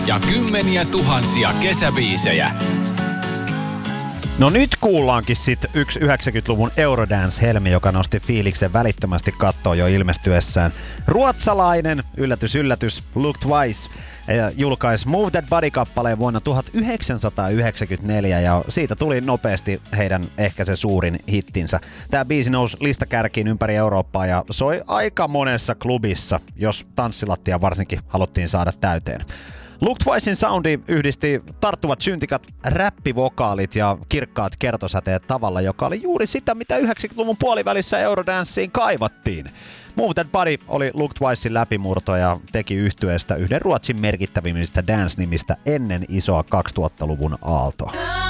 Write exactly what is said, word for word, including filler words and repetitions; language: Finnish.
ja kymmeniä tuhansia kesäbiisejä. No nyt kuullaankin sit yksi yhdeksänkymmentäluvun Eurodance-helmi, joka nosti fiiliksen välittömästi kattoon jo ilmestyessään. Ruotsalainen, yllätys yllätys, Look Twice, julkaisi Move That Body-kappaleen vuonna tuhatyhdeksänsataayhdeksänkymmentäneljä ja siitä tuli nopeasti heidän ehkä se suurin hittinsä. Tää biisi nousi listakärkiin ympäri Eurooppaa ja soi aika monessa klubissa, jos tanssilattia varsinkin haluttiin saada täyteen. Look Twicein soundi yhdisti tarttuvat syntikat, räppivokaalit ja kirkkaat kertosäteet tavalla, joka oli juuri sitä, mitä yhdeksänkymmentäluvun puolivälissä Eurodanceen kaivattiin. Move That Body oli Look Twicein läpimurto ja teki yhtyeestä yhden Ruotsin merkittävimmistä dance-nimistä ennen isoa kaksituhattaluvun aaltoa.